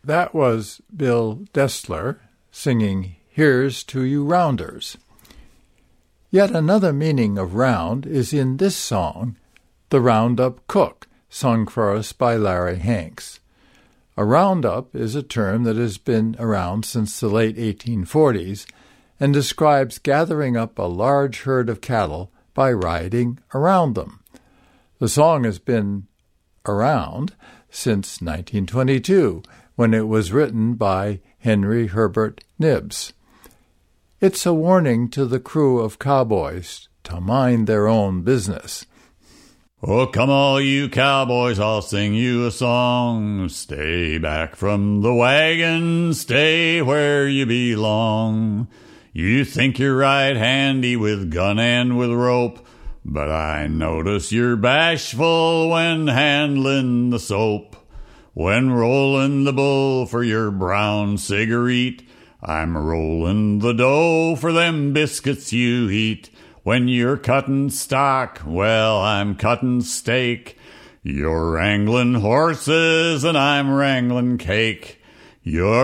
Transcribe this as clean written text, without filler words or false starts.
That was Bill Destler singing Here's to You Rounders. Yet another meaning of round is in this song, The Roundup Cook, sung for us by Larry Hanks. A roundup is a term that has been around since the late 1840s and describes gathering up a large herd of cattle by riding around them. The song has been around since 1922, when it was written by Henry Herbert Nibbs. It's a warning to the crew of cowboys to mind their own business. Oh, come all you cowboys, I'll sing you a song. Stay back from the wagon, stay where you belong. You think you're right handy with gun and with rope, but I notice you're bashful when handling the soap. When rolling the bull for your brown cigarette, I'm rolling the dough for them biscuits you eat. When you're cutting stock, well, I'm cutting steak. You're wrangling horses and I'm wrangling cake. You're